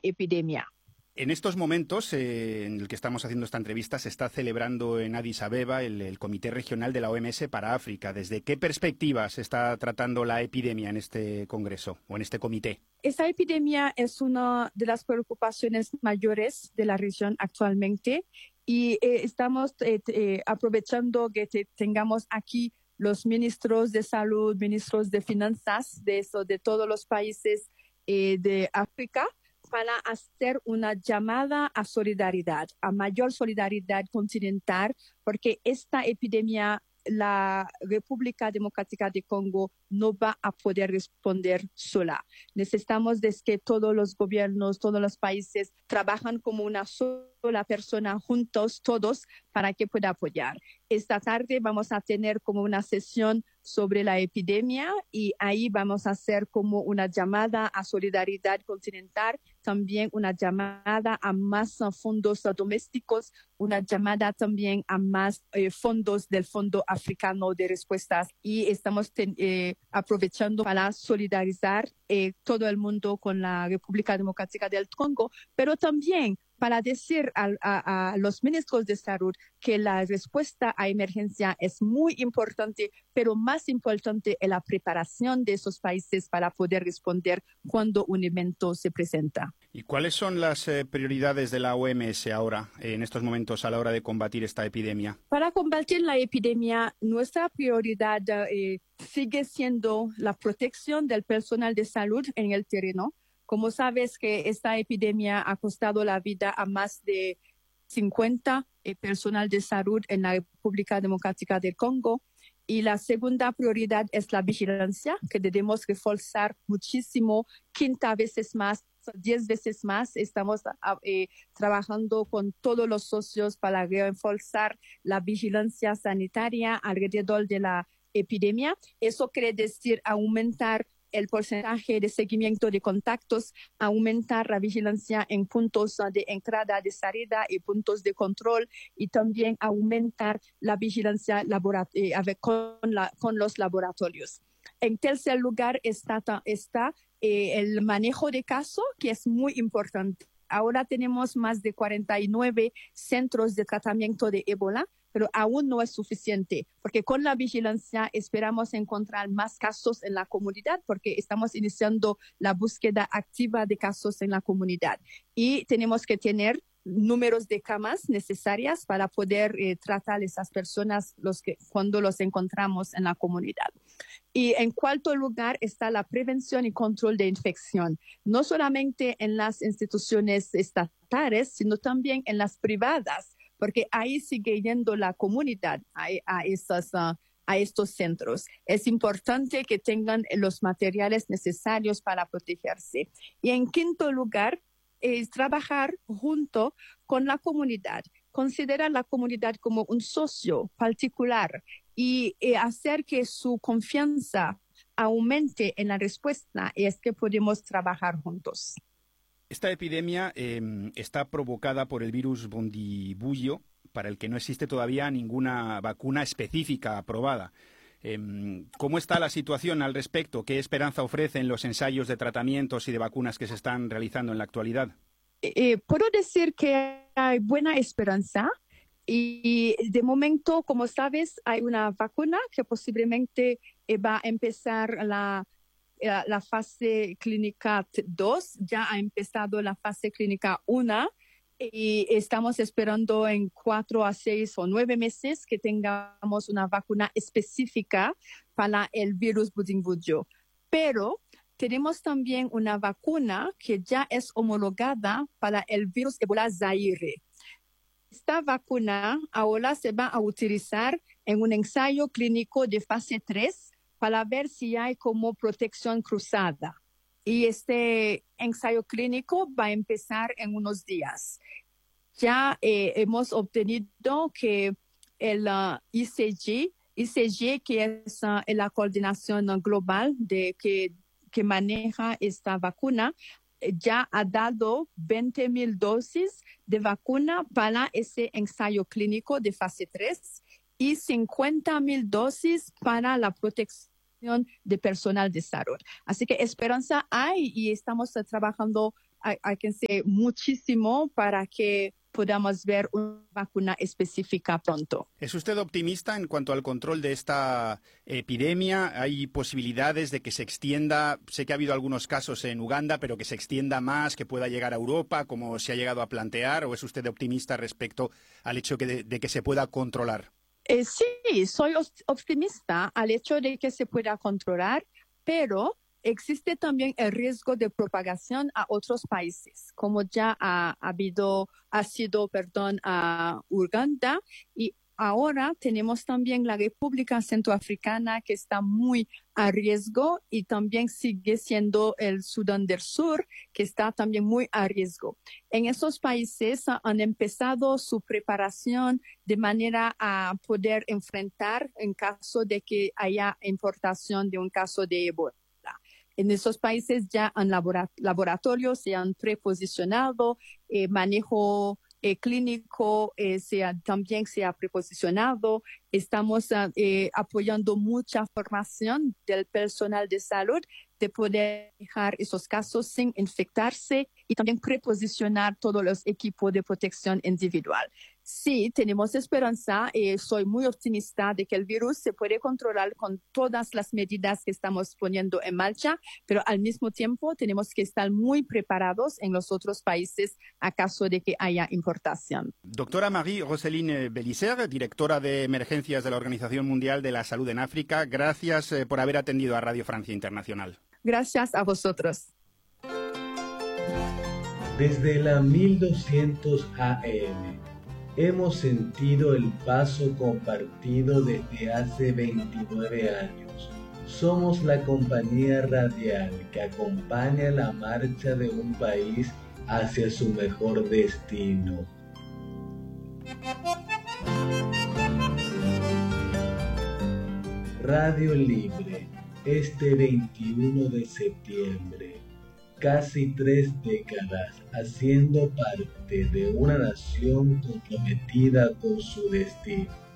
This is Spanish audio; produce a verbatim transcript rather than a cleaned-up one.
epidemia. En estos momentos eh, en el que estamos haciendo esta entrevista se está celebrando en Addis Abeba el, el Comité Regional de la O M S para África. ¿Desde qué perspectiva se está tratando la epidemia en este congreso o en este comité? Esta epidemia es una de las preocupaciones mayores de la región actualmente y eh, estamos eh, eh, aprovechando que te, tengamos aquí los ministros de salud, ministros de finanzas de, eso, de todos los países eh, de África, para hacer una llamada a solidaridad, a mayor solidaridad continental, porque esta epidemia, la República Democrática de Congo no va a poder responder sola. Necesitamos de que todos los gobiernos, todos los países trabajan como una sola persona, juntos todos, para que pueda apoyar. Esta tarde vamos a tener como una sesión sobre la epidemia y ahí vamos a hacer como una llamada a solidaridad continental, también una llamada a más fondos domésticos, una llamada también a más eh, fondos del Fondo Africano de Respuestas y estamos ten, eh, aprovechando para solidarizar eh, todo el mundo con la República Democrática del Congo, pero también para decir a, a, a los ministros de salud que la respuesta a emergencia es muy importante, pero más importante es la preparación de esos países para poder responder cuando un evento se presenta. ¿Y cuáles son las eh, prioridades de la O M S ahora, eh, en estos momentos, a la hora de combatir esta epidemia? Para combatir la epidemia, nuestra prioridad eh, sigue siendo la protección del personal de salud en el terreno. Como sabes que esta epidemia ha costado la vida a más de cincuenta eh, personal de salud en la República Democrática del Congo. Y la segunda prioridad es la vigilancia, que debemos reforzar muchísimo, quinta veces más, diez veces más. Estamos eh, trabajando con todos los socios para reforzar la vigilancia sanitaria alrededor de la epidemia. Eso quiere decir aumentar el porcentaje de seguimiento de contactos, aumentar la vigilancia en puntos de entrada, de salida y puntos de control y también aumentar la vigilancia eh, con, la, con los laboratorios. En tercer lugar está, está eh, el manejo de casos, que es muy importante. Ahora tenemos más de cuarenta y nueve centros de tratamiento de ébola, pero aún no es suficiente, porque con la vigilancia esperamos encontrar más casos en la comunidad, porque estamos iniciando la búsqueda activa de casos en la comunidad. Y tenemos que tener números de camas necesarias para poder eh, tratar a esas personas los que, cuando los encontramos en la comunidad. Y en cuarto lugar está la prevención y control de infección, no solamente en las instituciones estatales, sino también en las privadas, porque ahí sigue yendo la comunidad a, a, esas, uh, a estos centros. Es importante que tengan los materiales necesarios para protegerse. Y en quinto lugar, es trabajar junto con la comunidad, considerar la comunidad como un socio particular y, y hacer que su confianza aumente en la respuesta, y es que podemos trabajar juntos. Esta epidemia eh, está provocada por el virus Bundibugyo, para el que no existe todavía ninguna vacuna específica aprobada. Eh, ¿Cómo está la situación al respecto? ¿Qué esperanza ofrecen los ensayos de tratamientos y de vacunas que se están realizando en la actualidad? Eh, puedo decir que hay buena esperanza y de momento, como sabes, hay una vacuna que posiblemente eh, va a empezar la la fase clínica dos, ya ha empezado la fase clínica uno y estamos esperando en cuatro a seis o nueve meses que tengamos una vacuna específica para el virus Bundibugyo. Pero tenemos también una vacuna que ya es homologada para el virus Ebola Zaire. Esta vacuna ahora se va a utilizar en un ensayo clínico de fase tres para ver si hay como protección cruzada. Y este ensayo clínico va a empezar en unos días. Ya eh, hemos obtenido que el uh, I C G, I C G que es uh, la coordinación global de, que, que maneja esta vacuna, ya ha dado veinte mil dosis de vacuna para ese ensayo clínico de fase tres y cincuenta mil dosis para la protección de personal de salud. Así que esperanza hay y estamos uh, trabajando hay, hay que hacer muchísimo para que podamos ver una vacuna específica pronto. ¿Es usted optimista en cuanto al control de esta epidemia? ¿Hay posibilidades de que se extienda? Sé que ha habido algunos casos en Uganda, pero que se extienda más, que pueda llegar a Europa, como se ha llegado a plantear, ¿o es usted optimista respecto al hecho de, de que se pueda controlar? Eh, sí, soy optimista al hecho de que se pueda controlar, pero existe también el riesgo de propagación a otros países, como ya ha, ha habido, ha sido, perdón, a Uganda, y ahora tenemos también la República Centroafricana que está muy a riesgo, y también sigue siendo el Sudán del Sur que está también muy a riesgo. En esos países han empezado su preparación de manera a poder enfrentar en caso de que haya importación de un caso de ébola. En esos países ya en laboratorios se han preposicionado, eh, manejo eh, clínico eh, se ha, también se ha preposicionado. Estamos eh, apoyando mucha formación del personal de salud de poder dejar esos casos sin infectarse y también preposicionar todos los equipos de protección individual. Sí, tenemos esperanza y eh, soy muy optimista de que el virus se puede controlar con todas las medidas que estamos poniendo en marcha, pero al mismo tiempo tenemos que estar muy preparados en los otros países a caso de que haya importación. Doctora Marie-Roseline Bélicer, directora de Emergencias de la Organización Mundial de la Salud en África, gracias eh, por haber atendido a Radio Francia Internacional. Gracias a vosotros. Desde la mil doscientos A M hemos sentido el paso compartido desde hace veintinueve años. Somos la compañía radial que acompaña la marcha de un país hacia su mejor destino. Radio Libre, este veintiuno de septiembre. Casi tres décadas haciendo parte de una nación comprometida con su destino.